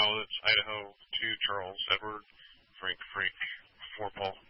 Paul, it's Idaho 2 Charles Edward Frank 4 Paul.